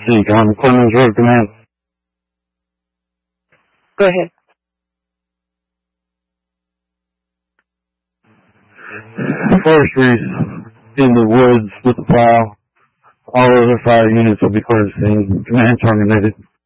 Zeke on Clemens Road, command. Go ahead. Forestry's in the woods with the plow. All other fire units will be clear to scene. Command terminated.